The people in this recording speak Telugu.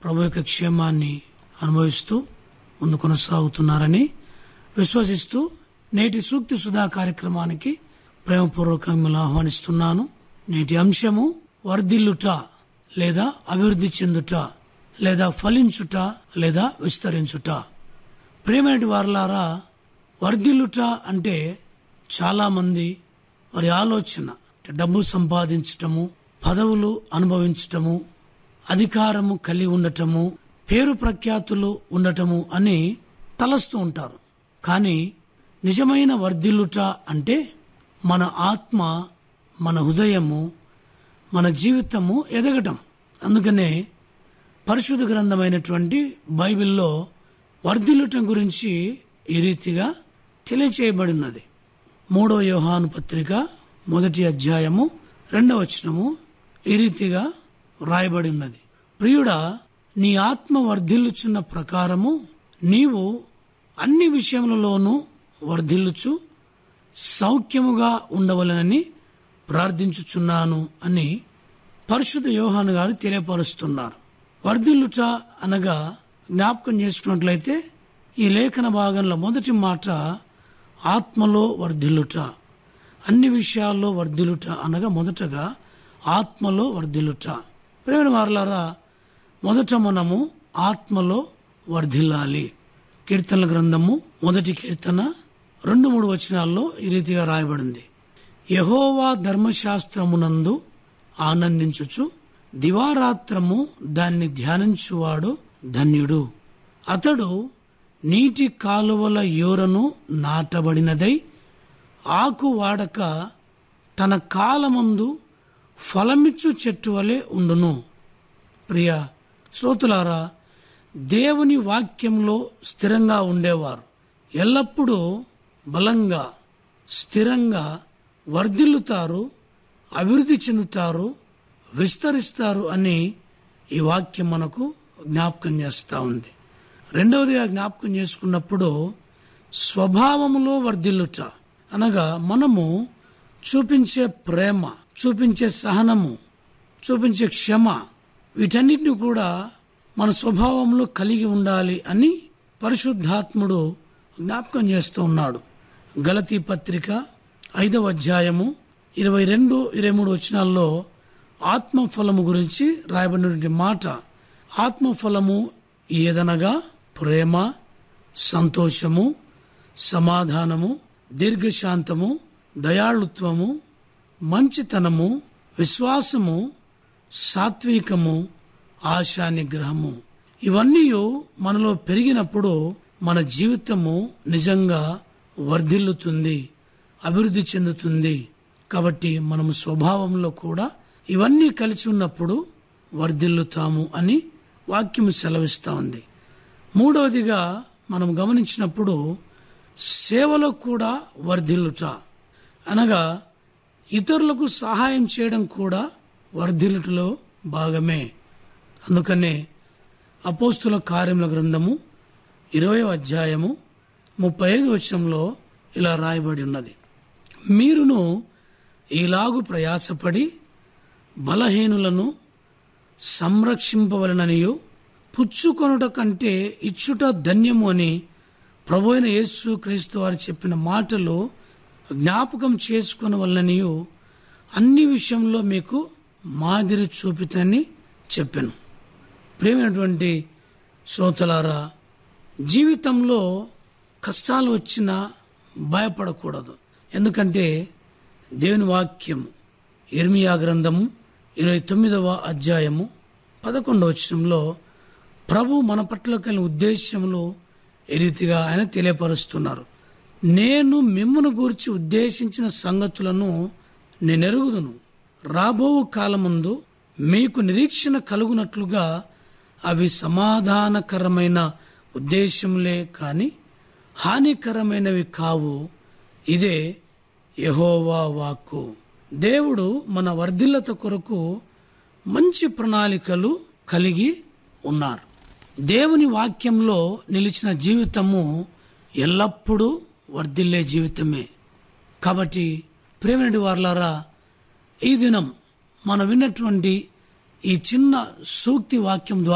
ప్రభు యొక్క క్షేమాన్ని అనుభవిస్తూ ముందు కొనసాగుతున్నారని విశ్వసిస్తూ నేటి సూక్తి సుధా కార్యక్రమానికి ప్రేమపూర్వకంగా ఆహ్వానిస్తున్నాను. నేటి అంశము వర్ధిల్లుట లేదా అభివృద్ధి చెందుట లేదా ఫలించుట లేదా విస్తరించుట. ప్రియమైన వారలారా, వర్ధిల్లుట అంటే చాలా మంది వారి ఆలోచన డబ్బు సంపాదించటము, పదవులు అనుభవించటము, అధికారము కలిగి ఉండటము, పేరు ప్రఖ్యాతులు ఉండటము అని తలస్తూ ఉంటారు. కానీ నిజమైన వర్ధిల్లుట అంటే మన ఆత్మ, మన హృదయము, మన జీవితము ఎదగటం. అందుకనే పరిశుద్ధ గ్రంథమైనటువంటి బైబిల్లో వర్ధిల్లుటం గురించి ఈ రీతిగా తెలియచేయబడి ఉన్నది. 3వ యోహాను పత్రిక 1వ అధ్యాయము 2వ వచనము ఈ రీతిగా వ్రాయబడి ఉన్నది. ప్రియుడా, నీ ఆత్మ వర్ధిల్లుచున్న ప్రకారము నీవు అన్ని విషయములలోనూ వర్ధిల్లుచు సౌఖ్యముగా ఉండవలనని ప్రార్థించుచున్నాను అని పరిశుద్ధ యోహాను గారు తెలియపరుస్తున్నారు. వర్ధిల్లుట అనగా జ్ఞాపకం చేసుకున్నట్లయితే ఈ లేఖన భాగంలో మొదటి మాట ఆత్మలో వర్ధిల్లుట, అన్ని విషయాల్లో వర్ధిల్లుట అనగా మొదటగా ఆత్మలో వర్ధిల్లుట. ప్రియమైన వారలారా, మొదట మనము ఆత్మలో వర్ధిల్లాలి. కీర్తనల గ్రంథము 1వ కీర్తన 2-3 వచనాల్లో ఈ రీతిగా రాయబడింది. యెహోవా ధర్మశాస్త్రమునందు ఆనందించుచు దివారాత్రము దాన్ని ధ్యానించువాడు ధన్యుడు. అతడు నీటి కాలువల యోరను నాటబడినదై ఆకు వాడక తన కాలమందు ఫలమిచ్చు చెట్టు వలె ఉండును. ప్రియ శ్రోతులారా, దేవుని వాక్యంలో స్థిరంగా ఉండేవారు ఎల్లప్పుడూ బలంగా, స్థిరంగా వర్ధిల్లుతారు, అభివృద్ధి చెందుతారు, విస్తరిస్తారు అని ఈ వాక్యం మనకు జ్ఞాపకం చేస్తూ ఉంది. రెండవదిగా జ్ఞాపకం చేసుకున్నప్పుడు స్వభావములో వర్ధిల్లుట అనగా మనము చూపించే ప్రేమ, చూపించే సహనము, చూపించే క్షమ, వీటన్నిటిని కూడా మన స్వభావంలో కలిగి ఉండాలి అని పరిశుద్ధాత్ముడు జ్ఞాపకం చేస్తూ ఉన్నాడు. గలతీ పత్రిక 5వ అధ్యాయము 22-23 వచనాల్లో ఆత్మఫలము గురించి రాయబడినటువంటి మాట. ఆత్మఫలము ఏదనగా ప్రేమ, సంతోషము, సమాధానము, దీర్ఘశాంతము, దయాళుత్వము, మంచితనము, విశ్వాసము, సాత్వికము, ఆశా నిగ్రహము. ఇవన్నీ మనలో పెరిగినప్పుడు మన జీవితము నిజంగా వర్ధిల్లుతుంది, అభివృద్ధి చెందుతుంది. కాబట్టి మనము స్వభావంలో కూడా ఇవన్నీ కలిసి ఉన్నప్పుడు వర్ధిల్లుతాము అని వాక్యము సెలవిస్తూ ఉంది. మూడవదిగా మనం గమనించినప్పుడు సేవలో కూడా వర్ధిల్లుట అనగా ఇతరులకు సహాయం చేయడం కూడా వర్ధిల్లుటలో భాగమే. అందుకనే అపోస్తుల కార్యముల గ్రంథము 20వ అధ్యాయము 35వ వచనంలో ఇలా రాయబడి ఉన్నది. మీరును ఈలాగు ప్రయాసపడి బలహీనులను సంరక్షింపవలననియు పుచ్చుకొనుట కంటే ఇచ్చుట ధన్యము అని ప్రభువైన యేసు క్రీస్తు వారు చెప్పిన మాటలు జ్ఞాపకం చేసుకొనవలననియు అన్ని విషయంలో మీకు మాదిరి చూపితని చెప్పాను. ప్రియమైనటువంటి శ్రోతలారా, జీవితంలో కష్టాలు వచ్చినా భయపడకూడదు. ఎందుకంటే దేవుని వాక్యం ఇర్మియా గ్రంథము 29వ అధ్యాయము 11వ వచనంలో ప్రభు మన పట్ల కలిగిన ఉద్దేశములు ఈ రీతిగా ఆయన తెలియపరుస్తున్నారు. నేను మిమ్మును గూర్చి ఉద్దేశించిన సంగతులను నేనెరుగుదును, రాబో కాలమందు మీకు నిరీక్షణ కలుగునట్లుగా అవి సమాధానకరమైన ఉద్దేశములే కాని హానికరమైనవి కావు. ఇదే యెహోవా వాక్కు. దేవుడు మన వర్ధిల్లత కొరకు మంచి ప్రణాళికలు కలిగి ఉన్నారు. దేవుని వాక్యంలో నిలిచిన జీవితము ఎల్లప్పుడూ వర్ధిల్లే జీవితమే. కాబట్టి ప్రియమైన వారలారా, ఈ దినం మనం విన్నటువంటి ఈ చిన్న సూక్తి వాక్యం ద్వారా